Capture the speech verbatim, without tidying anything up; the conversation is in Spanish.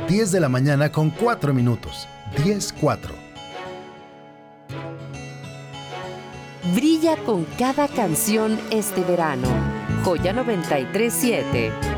diez de la mañana con cuatro minutos. diez cuatro. Brilla con cada canción este verano. Joya noventa y tres siete.